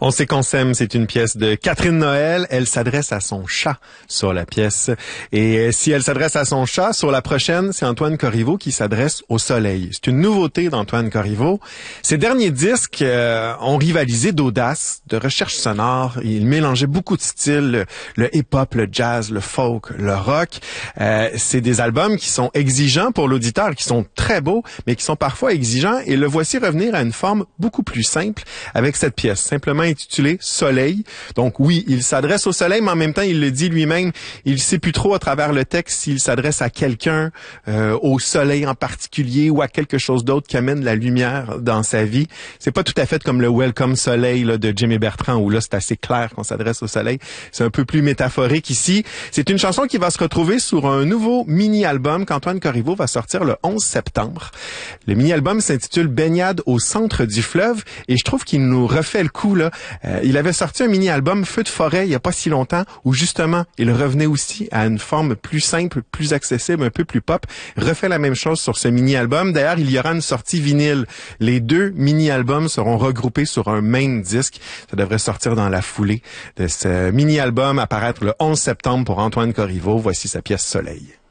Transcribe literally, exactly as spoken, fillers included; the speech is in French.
On sait qu'on s'aime, c'est une pièce de Catherine Noël. Elle s'adresse à son chat sur la pièce. Et si elle s'adresse à son chat, sur la prochaine, c'est Antoine Corriveau qui s'adresse au soleil. C'est une nouveauté d'Antoine Corriveau. Ses derniers disques euh, ont rivalisé d'audace, de recherche sonore. Il mélangeait beaucoup de styles, le, le hip-hop, le jazz, le folk, le rock. Euh, c'est des albums qui sont exigeants pour l'auditeur, qui sont très beaux, mais qui sont parfois exigeants. Et le voici revenir à une forme beaucoup plus simple avec cette pièce, simplement intitulé Soleil. Donc oui, il s'adresse au soleil, mais en même temps, il le dit lui-même, il sait plus trop à travers le texte s'il s'adresse à quelqu'un, euh, au soleil en particulier ou à quelque chose d'autre qui amène la lumière dans sa vie. C'est pas tout à fait comme le Welcome Soleil là, de Jimmy Bertrand, où là, c'est assez clair qu'on s'adresse au soleil. C'est un peu plus métaphorique ici. C'est une chanson qui va se retrouver sur un nouveau mini-album qu'Antoine Corriveau va sortir le onze septembre. Le mini-album s'intitule Baignade au centre du fleuve et je trouve qu'il nous refait le coup là. Euh, il avait sorti un mini-album Feu de forêt il y a pas si longtemps où justement il revenait aussi à une forme plus simple, plus accessible, un peu plus pop. Refait la même chose sur ce mini-album. D'ailleurs, il y aura une sortie vinyle. Les deux mini-albums seront regroupés sur un même disque. Ça devrait sortir dans la foulée de ce mini-album, apparaître le onze septembre pour Antoine Corriveau. Voici sa pièce Soleil.